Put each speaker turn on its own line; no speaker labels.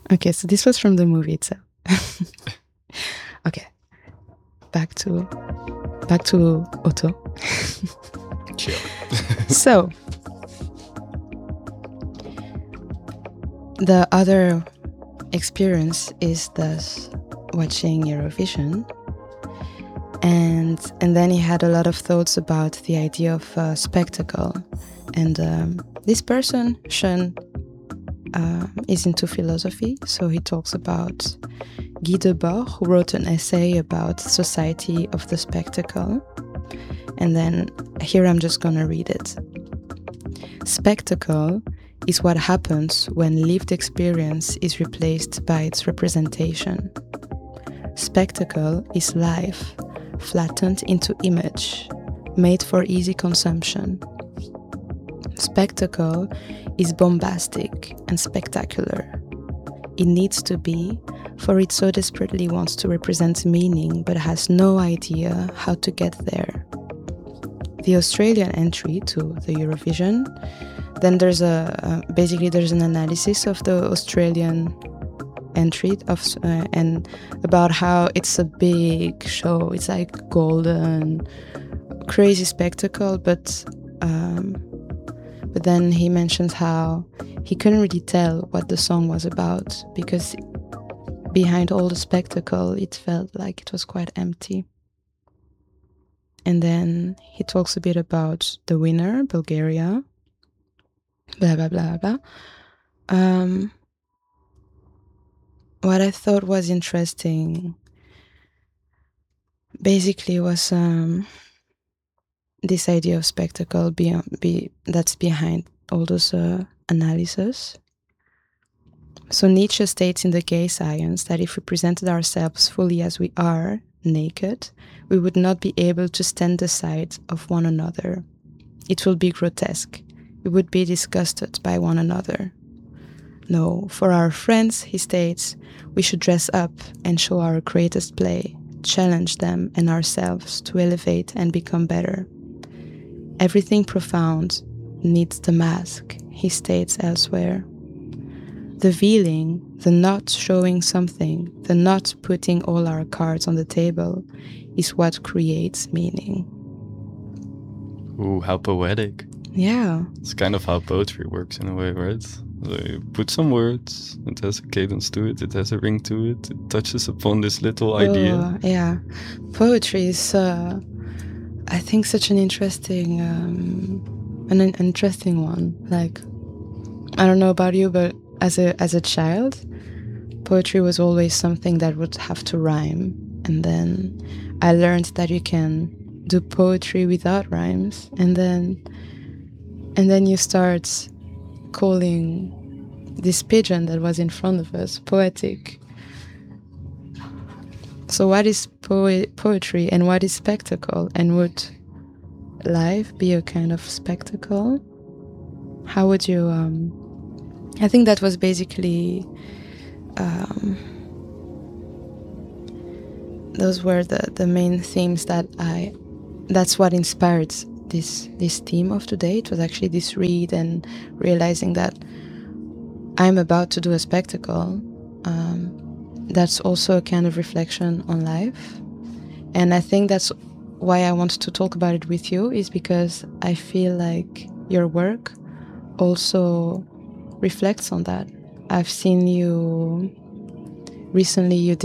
Okay, so this was from the movie itself. Okay, back to Otto.
Sure.
So, the other experience is thus watching Eurovision, and then he had a lot of thoughts about the idea of spectacle. And this person, Sean, is into philosophy, so he talks about Guy Debord, who wrote an essay about society of the spectacle. And then here I'm just gonna read it. Spectacle is what happens when lived experience is replaced by its representation. Spectacle is life, flattened into image, made for easy consumption. Spectacle is bombastic and spectacular. It needs to be, for it so desperately wants to represent meaning but has no idea how to get there. The Australian entry to the Eurovision, then there's basically there's an analysis of the Australian entry and about how it's a big show. It's like golden, crazy spectacle, but then he mentions how he couldn't really tell what the song was about because behind all the spectacle, it felt like it was quite empty. And then he talks a bit about the winner, Bulgaria, blah, blah, blah, blah. What I thought was interesting basically was this idea of spectacle that's behind all those analyses. So Nietzsche states in The Gay Science that if we presented ourselves fully as we are, naked, we would not be able to stand the sight of one another. It will be grotesque. We would be disgusted by one another. No, for our friends, he states, we should dress up and show our greatest play, challenge them and ourselves to elevate and become better. Everything profound needs the mask, he states elsewhere. The veiling, the not showing something, the not putting all our cards on the table is what creates meaning.
Ooh, how poetic.
Yeah.
It's kind of how poetry works in a way, right? So you put some words, it has a cadence to it, it has a ring to it, it touches upon this little idea.
Yeah. Poetry is, I think, such an interesting one. Like, I don't know about you, but as a child, poetry was always something that would have to rhyme. And then I learned that you can do poetry without rhymes. And then you start calling this pigeon that was in front of us poetic. So what is poetry and what is spectacle? And would life be a kind of spectacle? How would you... I think that was basically... those were the main themes that's what inspired this theme of today. It was actually this read and realizing that I'm about to do a spectacle. That's also a kind of reflection on life. And I think that's why I want to talk about it with you, is because I feel like your work also reflects on that. I've seen you recently, you did